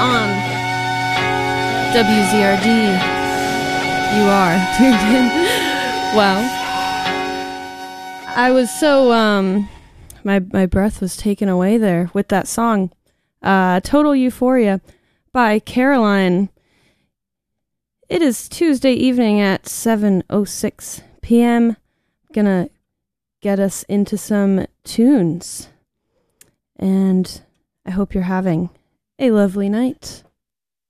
on WZRD. You are tuned in. Wow. I was so, my breath was taken away there with that song. Total Euphoria by Caroline. It is Tuesday evening at 7:06 p.m. Gonna get us into some tunes. And I hope you're having a lovely night.